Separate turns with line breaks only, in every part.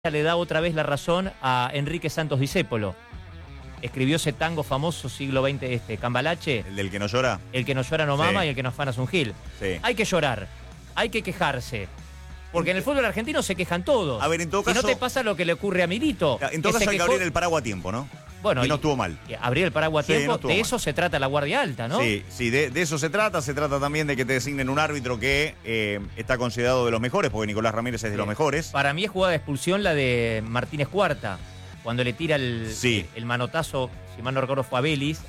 le da otra vez la razón a Enrique Santos Discépolo. Escribió ese tango famoso siglo XX, Cambalache.
¿El del que no llora?
El que no llora no mama
Sí.
y el que no afana es un gil.
Sí.
Hay que llorar, hay que quejarse. Porque en el fútbol argentino se quejan todos.
A ver, en todo caso...
Si no te pasa lo que le ocurre a Milito.
En todo caso hay que abrir el paraguas a tiempo, ¿no?
Bueno,
y no estuvo mal.
Abrir el paraguas a
Sí,
tiempo,
no estuvo
de
mal.
eso se trata la Guardia Alta, ¿no?
Sí, de eso se trata. Se trata también de que te designen un árbitro que está considerado de los mejores, porque Nicolás Ramírez es de los mejores.
Para mí es jugada de expulsión la de Martínez Cuarta, cuando le tira el manotazo, si mal no recuerdo fue a Vélez,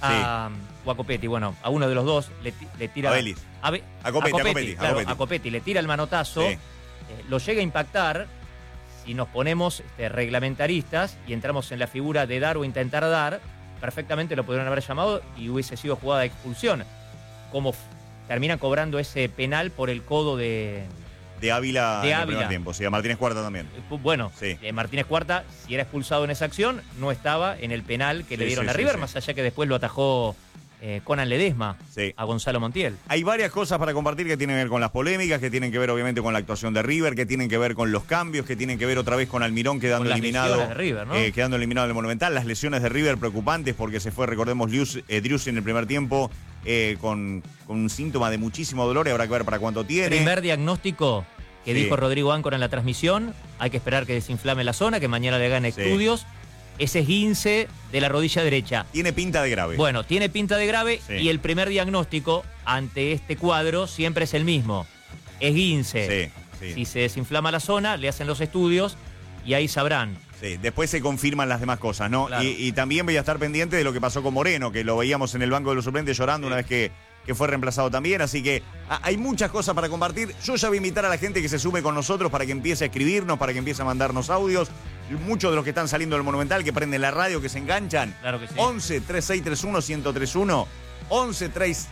o a Copetti, bueno, a uno de los dos le tira...
A Vélez.
A Copetti, claro,
a Copetti.
a Copetti le tira el manotazo,
Sí.
lo llega a impactar, si nos ponemos reglamentaristas y entramos en la figura de dar o intentar dar, perfectamente lo podrían haber llamado y hubiese sido jugada de expulsión. Como terminan cobrando ese penal por el codo de
Ávila en el
Ávila.
primer tiempo. Sí, a Martínez Cuarta también.
Bueno,
Sí.
Martínez Cuarta, si era expulsado en esa acción, no estaba en el penal que le dieron a River, más allá que después lo atajó Conan Ledesma a Gonzalo Montiel.
Hay varias cosas para compartir que tienen que ver con las polémicas, que tienen que ver obviamente con la actuación de River, que tienen que ver con los cambios, que tienen que ver otra vez con Almirón quedando
Con las
eliminado.
lesiones de River, ¿no?
Quedando eliminado del Monumental. Las lesiones de River preocupantes porque se fue, recordemos, Driussi en el primer tiempo con un síntoma de muchísimo dolor y habrá que ver para cuánto tiene.
Primer diagnóstico que dijo Rodrigo Áncora en la transmisión, hay que esperar que desinflame la zona, que mañana le hagan estudios. Ese esguince de la rodilla derecha.
Tiene pinta de grave.
Bueno, tiene pinta de grave y el primer diagnóstico ante este cuadro siempre es el mismo. Esguince. Si se desinflama la zona, le hacen los estudios y ahí sabrán.
Sí, después se confirman las demás cosas, ¿no?
Claro.
Y también voy a estar pendiente de lo que pasó con Moreno, que lo veíamos en el banco de los suplentes llorando una vez que fue reemplazado también. Así que hay muchas cosas para compartir. Yo ya voy a invitar a la gente que se sume con nosotros para que empiece a escribirnos, para que empiece a mandarnos audios. Muchos de los que están saliendo del Monumental, que prenden la radio, que se enganchan.
Claro que sí.
11 3631 1031 11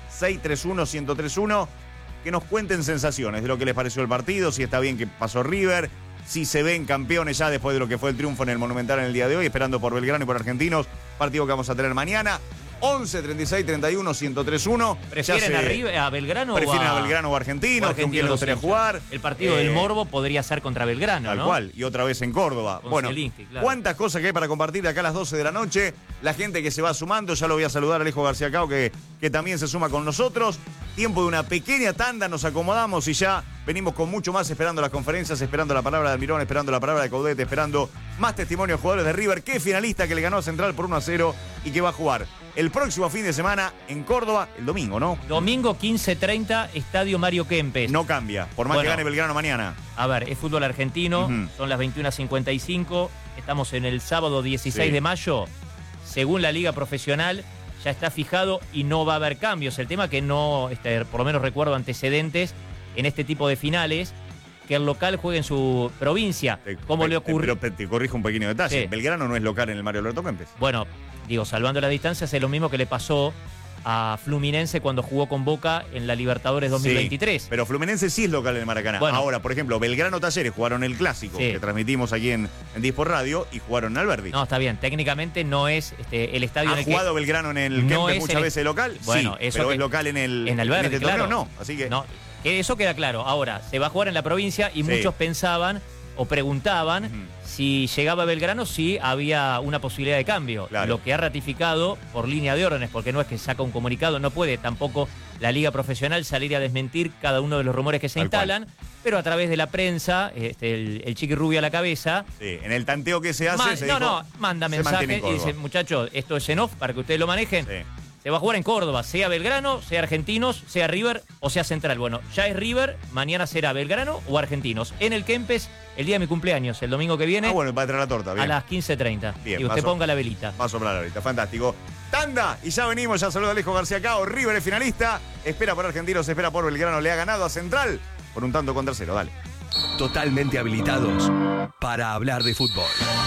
3631 1031 que nos cuenten sensaciones de lo que les pareció el partido, si está bien que pasó River, si se ven campeones ya después de lo que fue el triunfo en el Monumental en el día de hoy, esperando por Belgrano y por Argentinos, partido que vamos a tener mañana. 11 36 31 1031.
¿Prefieren a Belgrano
¿Prefieren a Belgrano o Argentinos? ¿Con quién les gustaría jugar?
El partido del Morbo podría ser contra Belgrano,
Tal
¿no?
cual, y otra vez en Córdoba.
Con
Bueno,
Zielinski, claro.
cuántas cosas que hay para compartir acá a las 12 de la noche. La gente que se va sumando, ya lo voy a saludar a Alejo García Cao, que también se suma con nosotros. Tiempo de una pequeña tanda, nos acomodamos y ya venimos con mucho más, esperando las conferencias, esperando la palabra de Almirón, esperando la palabra de Caudete, esperando más testimonios de jugadores de River, que finalista que le ganó a Central por 1-0 y que va a jugar el próximo fin de semana en Córdoba, el domingo, ¿no?
Domingo 15:30, Estadio Mario Kempes.
No cambia, por más que gane Belgrano mañana.
A ver, es fútbol argentino, son las 21:55, estamos en el sábado 16 de mayo, según la Liga Profesional, ya está fijado y no va a haber cambios. El tema que no, por lo menos recuerdo antecedentes en este tipo de finales, que el local juegue en su provincia, como le ocurrió.
Pero te corrijo un pequeño detalle, Belgrano no es local en el Mario Alberto Kempes.
Bueno, digo, salvando las distancias, es lo mismo que le pasó a Fluminense cuando jugó con Boca en la Libertadores 2023.
Sí, pero Fluminense sí es local en el Maracaná.
Bueno.
Ahora, por ejemplo, Belgrano Talleres jugaron el clásico que transmitimos aquí en Dispor Radio y jugaron en Alberdi.
No, está bien, técnicamente no es el estadio
¿Ha
en el
jugado Belgrano en el Kempes muchas veces local?
Bueno,
sí,
eso
pero es local en
Alberdi,
este
claro.
torneo no, así que...
No, eso queda claro. Ahora, se va a jugar en la provincia y muchos pensaban o preguntaban si llegaba a Belgrano, si había una posibilidad de cambio.
Claro.
Lo que ha ratificado por línea de órdenes, porque no es que saca un comunicado, no puede tampoco la Liga Profesional salir a desmentir cada uno de los rumores que se instalan, pero a través de la prensa, el Chiqui Rubio a la cabeza.
Sí, en el tanteo que se hace,
manda mensaje y dice, muchachos, esto es en off para que ustedes lo manejen.
Sí.
Se va a jugar en Córdoba, sea Belgrano, sea Argentinos, sea River o sea Central. Bueno, ya es River, mañana será Belgrano o Argentinos. En el Kempes, el día de mi cumpleaños, el domingo que viene.
Ah, bueno, para traer la torta, bien.
A las 15:30.
Bien,
y usted ponga la velita.
Va a soplar ahorita, fantástico. Tanda, y ya venimos, ya saluda a Alejo García Cao. River es finalista, espera por Argentinos, espera por Belgrano, le ha ganado a Central por un tanto contra 0, dale.
Totalmente habilitados para hablar de fútbol.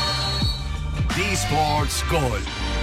D-Sports Gol.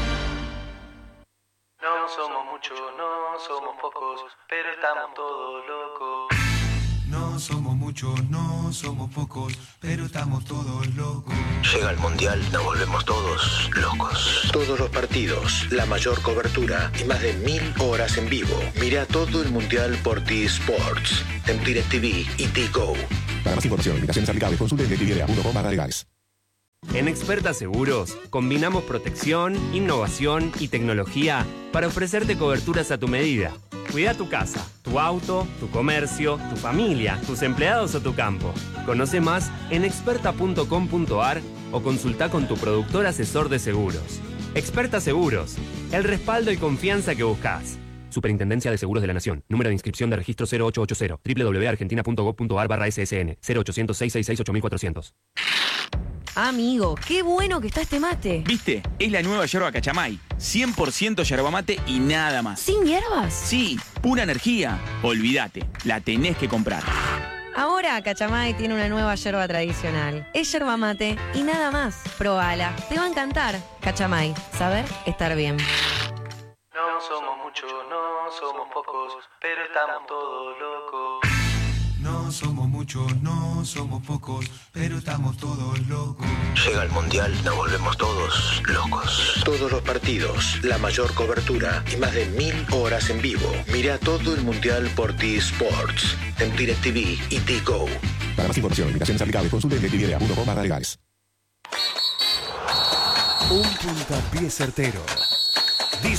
No somos muchos, no somos pocos, pero estamos todos locos.
No somos muchos, no somos pocos, pero estamos todos locos.
Llega el Mundial, nos volvemos todos locos. Todos los partidos, la mayor cobertura y más de 1000 horas en vivo. Mira todo el Mundial por T-Sports, en DirecTV y T-Go.
Para más información, limitaciones aplicables, consulte en DirecTV.com/legales. En Experta Seguros, combinamos protección, innovación y tecnología para ofrecerte coberturas a tu medida. Cuida tu casa, tu auto, tu comercio, tu familia, tus empleados o tu campo. Conoce más en experta.com.ar o consulta con tu productor asesor de seguros. Experta Seguros, el respaldo y confianza que buscas. Superintendencia de Seguros de la Nación. Número de inscripción de registro 0880. www.argentina.gov.ar/SSN. 0800-666-8400.
Amigo, qué bueno que está este mate.
¿Viste? Es la nueva yerba Cachamay. 100% yerba mate y nada más.
¿Sin hierbas?
Sí, pura energía. Olvídate, la tenés que comprar.
Ahora Cachamay tiene una nueva yerba tradicional. Es yerba mate y nada más. Probala, te va a encantar. Cachamay, saber estar bien.
No somos muchos, no somos pocos, pero estamos todos locos.
No somos muchos, no somos pocos, pero estamos todos locos.
Llega el Mundial, nos volvemos todos locos. Todos los partidos, la mayor cobertura y más de 1000 horas en vivo. Mira todo el Mundial por T-Sports, en DirecTV y T-Go.
Para más información, limitaciones aplicables, consulte en directv.com/legales.
Un puntapié certero.